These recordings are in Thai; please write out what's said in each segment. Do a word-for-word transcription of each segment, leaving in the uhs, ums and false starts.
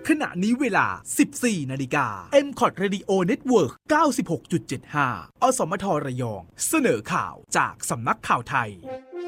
ขณะนี้เวลา สิบสี่ นาฬิกา เอ็ม คอท Radio Network เก้าสิบหกจุดเจ็ดห้า อสมทระยองเสนอข่าวจากสำนักข่าวไทย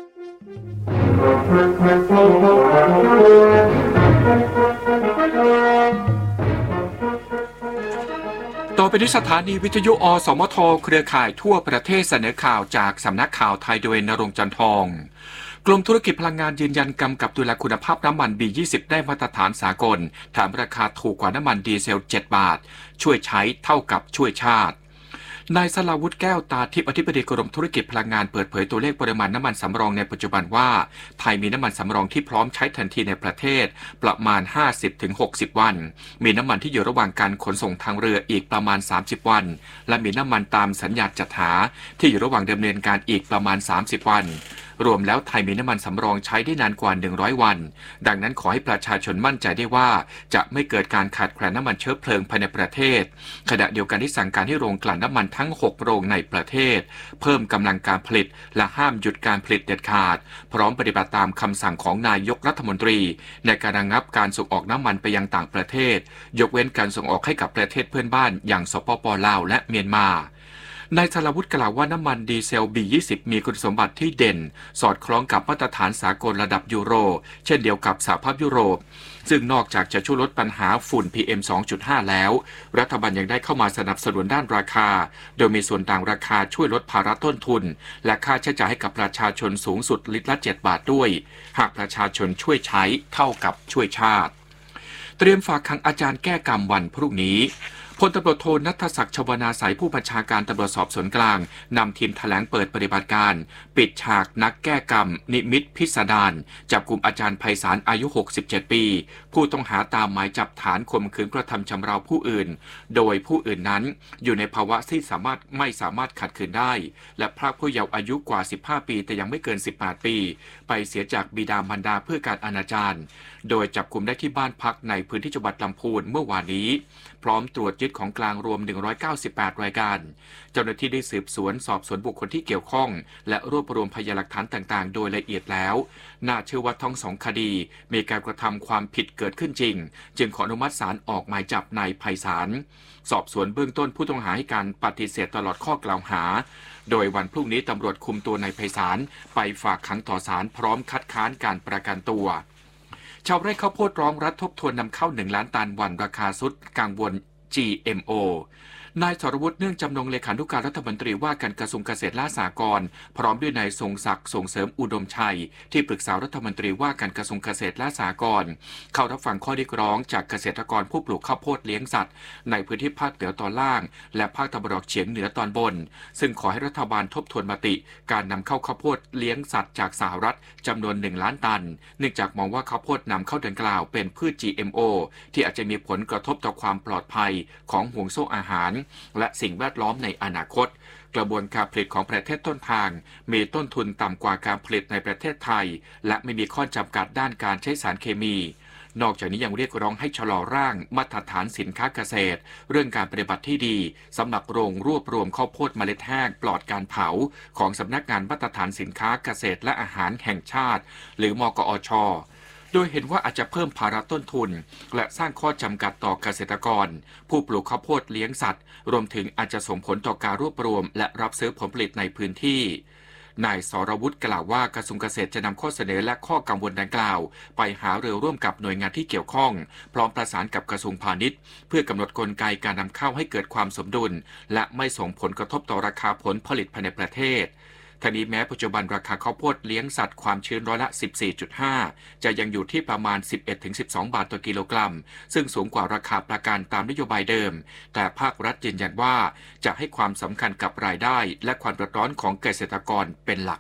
ต่อไปนี้สถานีวิทยุอสมทเครือข่ายทั่วประเทศเสนอข่าวจากสำนักข่าวไทยโดยณรงค์จันทองกรมธุรกิจพลังงานยืนยันกำกับดูแลคุณภาพน้ำมัน บี ยี่สิบ ได้มาตรฐานสากลแถมราคาถูกกว่าน้ำมันดีเซลเจ็ดบาทช่วยใช้เท่ากับช่วยชาตินายสราวุฒิแก้วตาทิพย์อธิบดีกรมธุรกิจพลังงานเปิดเผยตัวเลขปริมาณน้ำมันสำรองในปัจจุบันว่าไทยมีน้ำมันสำรองที่พร้อมใช้ทันทีในประเทศประมาณ ห้าสิบถึงหกสิบ วันมีน้ำมันที่อยู่ระหว่างการขนส่งทางเรืออีกประมาณสามสิบวันและมีน้ำมันตามสัญญาจัดหาที่อยู่ระหว่างดำเนินการอีกประมาณสามสิบวันรวมแล้วไทยมีน้ำมันสำรองใช้ได้นานกว่าหนึ่งร้อยวันดังนั้นขอให้ประชาชนมั่นใจได้ว่าจะไม่เกิดการขาดแคลนน้ำมันเชื้อเพลิงภายในประเทศขณะเดียวกันที่สั่งการให้โรงกลั่นน้ำมันทั้งหกโรงในประเทศเพิ่มกำลังการผลิตและห้ามหยุดการผลิตเด็ดขาดพร้อมปฏิบัติตามคำสั่งของนายกรัฐมนตรีในการระงับการส่งออกน้ำมันไปยังต่างประเทศยกเว้นการส่งออกให้กับประเทศเพื่อนบ้านอย่างสปป.ลาวและเมียนมานายสราวุฒิกล่าวว่าน้ำมันดีเซล บี ยี่สิบ มีคุณสมบัติที่เด่นสอดคล้องกับมาตรฐานสากลระดับยูโรเช่นเดียวกับสหภาพยุโรปซึ่งนอกจากจะช่วยลดปัญหาฝุ่น พี เอ็ม สองจุดห้า แล้วรัฐบาลยังได้เข้ามาสนับสนุนด้านราคาโดยมีส่วนต่างราคาช่วยลดภาระต้นทุนและค่าใช้จ่ายให้กับประชาชนสูงสุดลิตรละเจ็ดบาทด้วยหากประชาชนช่วยใช้เท่ากับช่วยชาติเตรียมฝากขังอาจารย์แก้กรรมวันพรุ่งนี้พลตำรวจโทณัฐศักดิ์ชวนาสัยผู้บัญชาการตำรวจสอบสวนกลางนำทีมแถลงเปิดปฏิบัติการปิดฉากนักแก้กรรมนิมิตพิสดารจับกุมอาจารย์ไพศาลอายุหกสิบเจ็ดปีผู้ต้องหาตามหมายจับฐานข่มขืนกระทำชำเราผู้อื่นโดยผู้อื่นนั้นอยู่ในภาวะที่สามารถไม่สามารถขัดขืนได้และพรากผู้เยาว์อายุกว่าสิบห้าปีแต่ยังไม่เกินสิบแปดปีไปเสียจากบิดามารดาเพื่อการอนาจารโดยจับกุมได้ที่บ้านพักในพื้นที่จังหวัดลำพูนเมื่อวานนี้พร้อมตรวจยึดของกลางรวมหนึ่งร้อยเก้าสิบแปดรายการเจ้าหน้าที่ได้สืบสวนสอบสวนบุคคลที่เกี่ยวข้องและรวบรวมพยานหลักฐานต่างๆโดยละเอียดแล้วน่าเชื่อว่าทั้งสองคดีมีการกระทำความผิดเกิดขึ้นจริงจึงขออนุมัติศาลออกหมายจับนายไพศาลสอบสวนเบื้องต้นผู้ต้องหาให้การปฏิเสธตลอดข้อกล่าวหาโดยวันพรุ่งนี้ตำรวจคุมตัวนายไพศาลไปฝากขังต่อศาลพร้อมคัดค้านการประกันตัวชาวไร่ข้าวโพดร้องรัฐทบทวนนำเข้าหนึ่งล้านตันวันราคาสุดกังวล จี เอ็ม โอ นายสรวุฒิเนื่องจำนงเลขานุการรัฐมนตรีว่าการกระทรวงเกษตรและสหกรณ์พร้อมด้วยนายทรงศักดิ์ส่งเสริมอุดมชัยที่ปรึกษารัฐมนตรีว่าการกระทรวงเกษตรและสหกรณ์เข้ารับฟังข้อเรียกร้องจากเกษตรกรผู้ปลูกข้าวโพดเลี้ยงสัตว์ในพื้นที่ภาคเหนือตอนล่างและภาคตะวันออกเฉียงเหนือตอนบนซึ่งขอให้รัฐบาลทบทวนมติการนำเข้าข้าวโพดเลี้ยงสัตว์จากสหรัฐจำนวนหนึ่งล้านตันเนื่องจากมองว่าข้าวโพดนำเข้าดังกล่าวเป็นพืช จี เอ็ม โอ ที่อาจจะมีผลกระทบต่อความปลอดภัยของห่วงโซ่อาหารและสิ่งแวดล้อมในอนาคตกระบวนการผลิตของประเทศต้นทางมีต้นทุนต่ำกว่าการผลิตในประเทศไทยและไม่มีข้อจำกัดด้านการใช้สารเคมีนอกจากนี้ยังเรียกร้องให้ชะลอร่างมาตรฐานสินค้าเกษตรเรื่องการปฏิบัติที่ดีสำหรับโรงรวบรวมข้าวโพดเมล็ดแห้งปลอดการเผาของสำนักงานมาตรฐานสินค้าเกษตรและอาหารแห่งชาติหรือมกอช.โดยเห็นว่าอาจจะเพิ่มภาระต้นทุนและสร้างข้อจำกัดต่อเกษตรกรผู้ปลูกข้าวโพดเลี้ยงสัตว์รวมถึงอาจจะส่งผลต่อการรวบรวมและรับซื้อผลผลิตในพื้นที่นายสรวุฒิกล่าวว่ากระทรวงเกษตรจะนำข้อเสนอและข้อกังวลดังกล่าวไปหารือร่วมกับหน่วยงานที่เกี่ยวข้องพร้อมประสานกับกระทรวงพาณิชย์เพื่อกำหนดกลไกการนำเข้าให้เกิดความสมดุลและไม่ส่งผลกระทบต่อราคาผลผลิตภายในประเทศทั้งนี้แม้ปัจจุบันราคาข้าวโพดเลี้ยงสัตว์ความชื้นร้อยละ สิบสี่จุดห้า จะยังอยู่ที่ประมาณ สิบเอ็ดถึงสิบสอง บาทต่อกิโลกรัมซึ่งสูงกว่าราคาประกันตามนโยบายเดิมแต่ภาครัฐยืนยันว่าจะให้ความสำคัญกับรายได้และความเดือดร้อนของเกษตรกรเป็นหลัก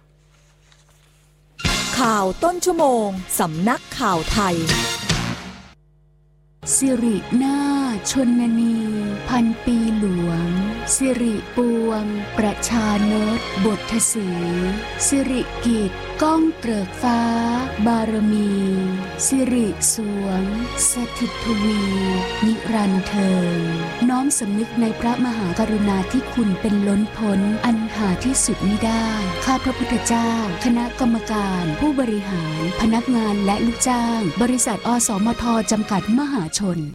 ข่าวต้นชั่วโมงสำนักข่าวไทยสิรินาถชนนีพันปีหลวงสิริปวงประชานตบทสีสิริกิจก้องเกริกฟ้าบารมีสิริสวงสถิตทวีนิรันดร์เทินน้อมสำนึกในพระมหากรุณาธิคุณเป็นล้นพ้นอันหาที่สุดมิได้ข้าพระพุทธเจ้าคณะกรรมการผู้บริหารพนักงานและลูกจ้างบริษัทอสมทจำกัดมหาชน